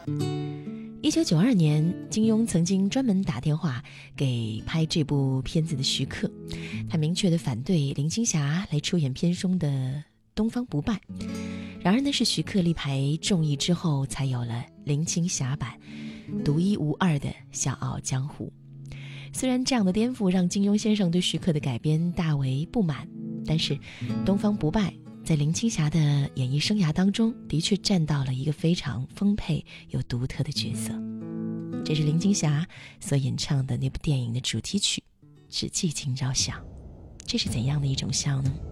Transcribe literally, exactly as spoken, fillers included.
一九九二年，金庸曾经专门打电话给拍这部片子的徐克，他明确地反对林青霞来出演片中的东方不败。然而呢，是徐克力排众议之后，才有了林青霞版独一无二的《笑傲江湖》。虽然这样的颠覆让金庸先生对徐克的改编大为不满，但是东方不败在林青霞的演艺生涯当中的确占到了一个非常丰沛又独特的角色。这是林青霞所演唱的那部电影的主题曲《只记今朝笑》，这是怎样的一种笑呢？